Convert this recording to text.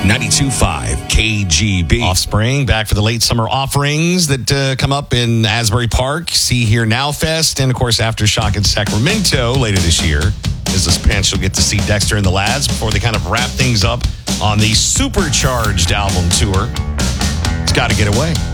92.5 KGB. Offspring, back for the late summer offerings that come up in Asbury Park. See Here Now Fest. And, of course, Aftershock in Sacramento later this year. As this band will get to see Dexter and the Lads before they kind of wrap things up on the Supercharged album tour. It's got to get away.